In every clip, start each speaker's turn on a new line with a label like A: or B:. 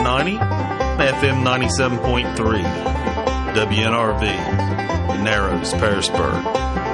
A: AM90, FM 97.3. WNRV, Narrows, Pearisburg.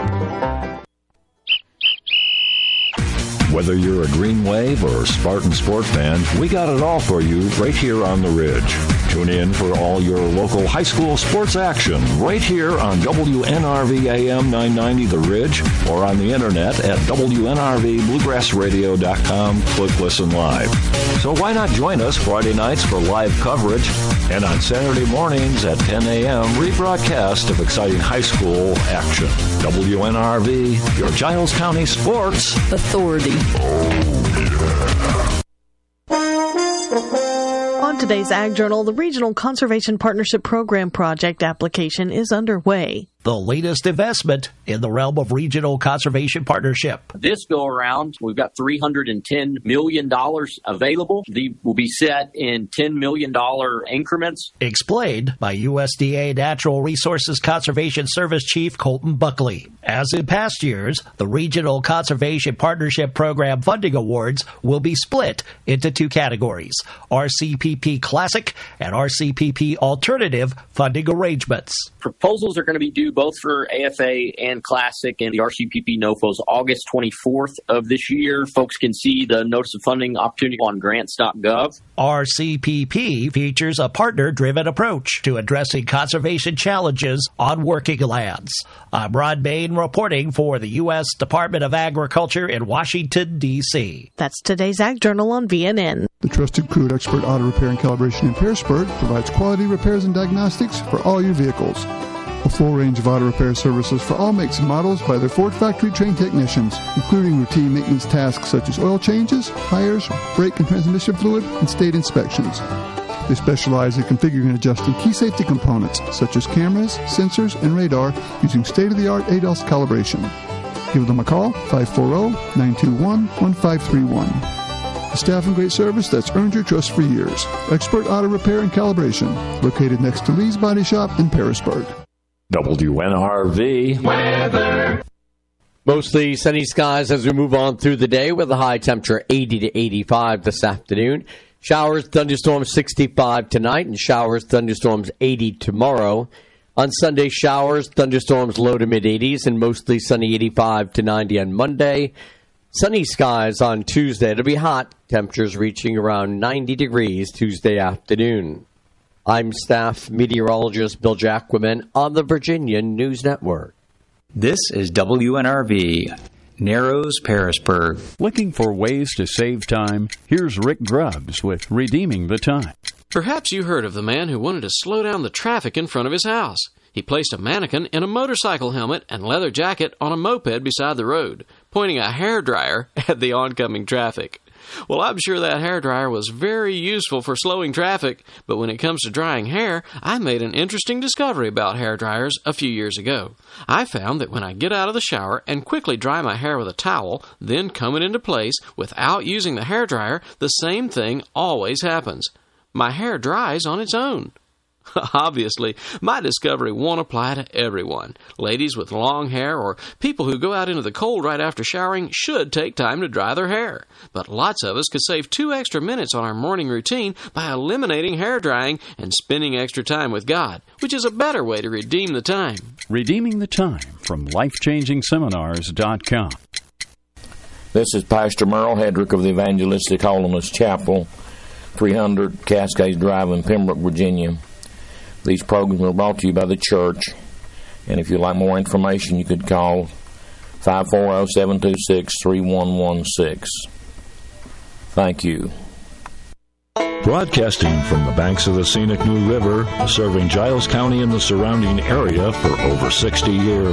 B: Whether you're a Green Wave or Spartan Sport fan, we got it all for you right here on The Ridge. Tune in for all your local high school sports action right here on WNRV AM 990 The Ridge or on the internet at WNRVBluegrassRadio.com. Click Listen Live. So why not join us Friday nights for live coverage and on Saturday mornings at 10 a.m. rebroadcast of exciting high school action. WNRV, your Giles County Sports Authority.
C: On today's Ag Journal, the Regional Conservation Partnership Program project application is underway.
D: The latest investment in the realm of regional conservation partnership.
E: This go around, we've got $310 million available. These will be set in $10 million increments.
D: Explained by USDA Natural Resources Conservation Service Chief Colton Buckley. As in past years, the Regional Conservation Partnership Program funding awards will be split into two categories, RCPP Classic and RCPP Alternative funding arrangements.
E: Proposals are going to be due both for AFA and Classic and the RCPP NOFOs August 24th of this year. Folks can see the notice of funding opportunity on grants.gov.
D: RCPP features a partner-driven approach to addressing conservation challenges on working lands. I'm Ron Bain reporting for the U.S. Department of Agriculture in Washington, D.C.
C: That's today's Ag Journal on VNN.
F: The trusted crew at Expert Auto Repair and Calibration in Pearisburg provides quality repairs and diagnostics for all your vehicles. A full range of auto repair services for all makes and models by their Ford factory-trained technicians, including routine maintenance tasks such as oil changes, tires, brake and transmission fluid, and state inspections. They specialize in configuring and adjusting key safety components such as cameras, sensors, and radar using state-of-the-art ADAS calibration. Give them a call, 540-921-1531. A staff and great service that's earned your trust for years. Expert Auto Repair and Calibration, located next to Lee's Body Shop in Pearisburg.
B: WNRV weather.
G: Mostly sunny skies as we move on through the day with a high temperature 80 to 85 this afternoon. Showers, thunderstorms 65 tonight, and showers, thunderstorms 80 tomorrow. On Sunday, showers, thunderstorms low to mid-80s, and mostly sunny 85 to 90 on Monday. Sunny skies on Tuesday. It'll be hot, temperatures reaching around 90 degrees Tuesday afternoon. I'm staff meteorologist Bill Jacquemin on the Virginia News Network.
H: This is WNRV, Narrows, Pearisburg.
I: Looking for ways to save time? Here's Rick Grubbs with Redeeming the Time.
J: Perhaps you heard of the man who wanted to slow down the traffic in front of his house. He placed a mannequin in a motorcycle helmet and leather jacket on a moped beside the road, pointing a hairdryer at the oncoming traffic. Well, I'm sure that hairdryer was very useful for slowing traffic, but when it comes to drying hair, I made an interesting discovery about hairdryers a few years ago. I found that when I get out of the shower and quickly dry my hair with a towel, then comb it into place without using the hairdryer, the same thing always happens. My hair dries on its own. Obviously, my discovery won't apply to everyone. Ladies with long hair or people who go out into the cold right after showering should take time to dry their hair. But lots of us could save 2 extra minutes on our morning routine by eliminating hair drying and spending extra time with God, which is a better way to redeem the time.
I: Redeeming the Time from LifechangingSeminars.com.
K: This is Pastor Merle Hedrick of the Evangelistic Holiness Chapel, 300 Cascades Drive in Pembroke, Virginia. These programs are brought to you by the church, and if you'd like more information, you could call 540-726-3116. Thank you.
B: Broadcasting from the banks of the scenic New River, serving Giles County and the surrounding area for over 60 years.